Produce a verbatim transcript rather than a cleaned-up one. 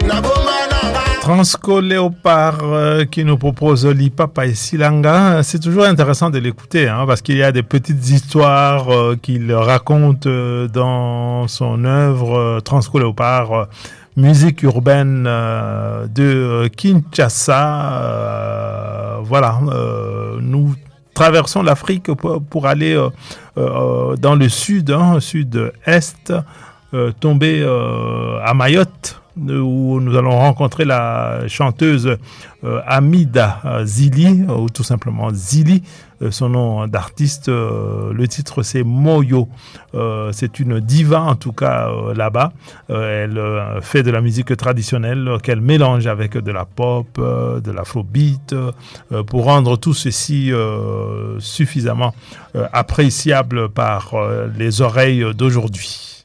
Transco Léopard euh, qui nous propose Lipapa et Silanga. C'est toujours intéressant de l'écouter hein, parce qu'il y a des petites histoires euh, qu'il raconte euh, dans son œuvre euh, Transco Léopard, euh, musique urbaine euh, de euh, Kinshasa. Euh, voilà, euh, nous traversons l'Afrique pour, pour aller euh, euh, dans le sud, hein, sud-est, euh, tomber euh, à Mayotte, où nous allons rencontrer la chanteuse euh, Amida Zili, ou tout simplement Zili, euh, son nom d'artiste. Euh, le titre c'est Moyo. Euh, c'est une diva en tout cas euh, là-bas. Euh, elle euh, fait de la musique traditionnelle euh, qu'elle mélange avec de la pop, euh, de l'afrobeat, euh, pour rendre tout ceci euh, suffisamment euh, appréciable par euh, les oreilles d'aujourd'hui.